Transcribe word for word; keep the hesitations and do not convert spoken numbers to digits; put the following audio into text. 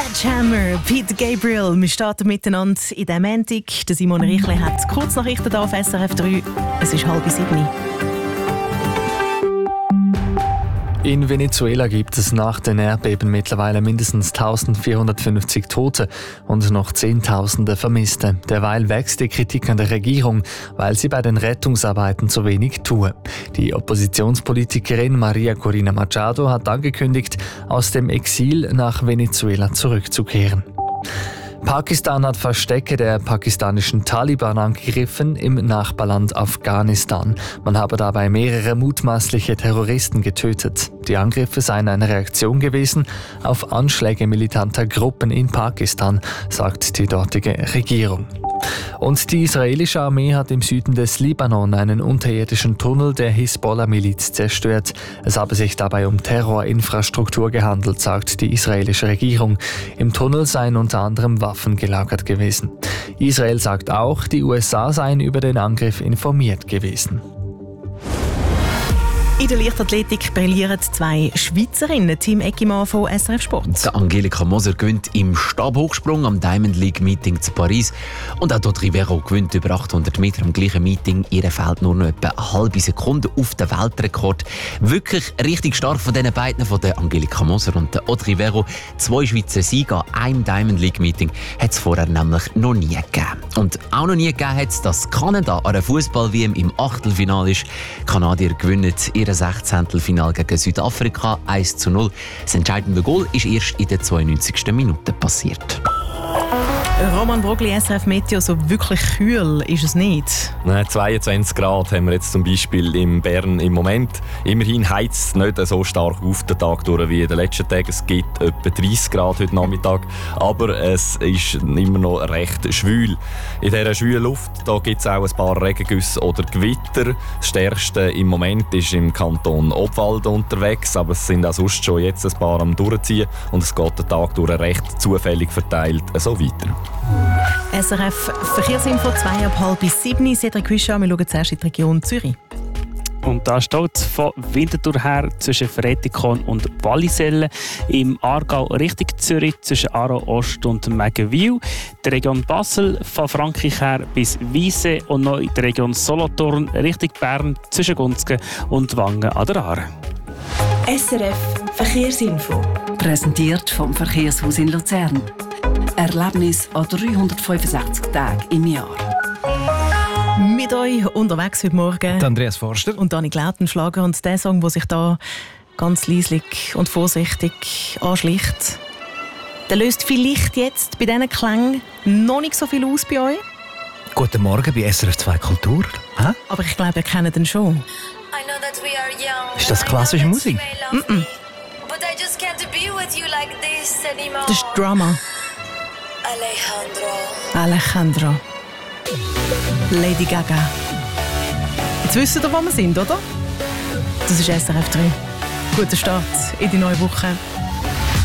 Sledgehammer, Peter Gabriel. Wir starten miteinander in diesem Montag. Simon Riechli hat Kurznachrichten hier auf S R F drei. Es ist halb sieben. In Venezuela gibt es nach den Erdbeben mittlerweile mindestens eintausendvierhundertfünfzig Tote und noch Zehntausende Vermisste. Derweil wächst die Kritik an der Regierung, weil sie bei den Rettungsarbeiten zu wenig tue. Die Oppositionspolitikerin Maria Corina Machado hat angekündigt, aus dem Exil nach Venezuela zurückzukehren. Pakistan hat Verstecke der pakistanischen Taliban angegriffen im Nachbarland Afghanistan. Man habe dabei mehrere mutmaßliche Terroristen getötet. Die Angriffe seien eine Reaktion gewesen auf Anschläge militanter Gruppen in Pakistan, sagt die dortige Regierung. Und die israelische Armee hat im Süden des Libanon einen unterirdischen Tunnel der Hisbollah-Miliz zerstört. Es habe sich dabei um Terrorinfrastruktur gehandelt, sagt die israelische Regierung. Im Tunnel seien unter anderem Waffen gelagert gewesen. Israel sagt auch, die U S A seien über den Angriff informiert gewesen. In der Leichtathletik brillieren zwei Schweizerinnen. Team Eckimann von S R F Sport. Der Angelika Moser gewinnt im Stabhochsprung am Diamond League Meeting zu Paris. Und auch Dot Rivero gewinnt über achthundert Meter am gleichen Meeting. Ihr fehlt nur noch etwa eine halbe Sekunde auf den Weltrekord. Wirklich richtig stark von diesen beiden, von der Angelika Moser und der Dot Rivero. Zwei Schweizer Siege an einem Diamond League Meeting hat es vorher nämlich noch nie gegeben. Und auch noch nie gegeben hat es, dass Kanada an einer Fußball-W M im Achtelfinale ist. Kanadier gewinnen ihr Sechzehntelfinale gegen Südafrika eins zu null. Das entscheidende Goal ist erst in der zweiundneunzigsten Minute passiert. Roman Brogli, S R F Meteo, so wirklich kühl ist es nicht. Nein, zweiundzwanzig Grad haben wir jetzt zum Beispiel in Bern im Moment. Immerhin heizt es nicht so stark auf den Tag durch wie in den letzten Tagen. Es gibt etwa dreißig Grad heute Nachmittag, aber es ist immer noch recht schwül. In dieser schwülen Luft gibt es auch ein paar Regengüsse oder Gewitter. Das stärkste im Moment ist im Kanton Obwalden unterwegs, aber es sind auch sonst schon jetzt ein paar am Durchziehen und es geht den Tag durch recht zufällig verteilt so weiter. S R F Verkehrsinfo zwei ab halb bis sieben. Cedric Quichard, wir schauen zuerst in die Region Zürich. Und da steht es von Winterthur her zwischen Fretikon und Wallisellen, im Aargau Richtung Zürich zwischen Aarau Ost und Meggenwil, die Region Basel von Frankreich her bis Wiese und noch in der Region Solothurn Richtung Bern zwischen Gunzgen und Wangen an der Aare. S R F Verkehrsinfo, präsentiert vom Verkehrshaus in Luzern. Erlebnis an dreihundertfünfundsechzig Tagen im Jahr. Mit euch unterwegs heute Morgen Andreas Forster und Dani Glautenschlager. Und der Song, der sich da ganz leislich und vorsichtig anschleicht, der löst vielleicht jetzt bei diesen Klängen noch nicht so viel aus bei euch. Guten Morgen bei S R F zwei Kultur. Hä? Aber ich glaube, ihr kennt den schon. Ist das klassische Musik? Mm-mm. Das ist Drama. Alejandro. Alejandro. Lady Gaga. Jetzt wisst ihr, wo wir sind, oder? Das ist S R F drei. Guter Start in die neue Woche.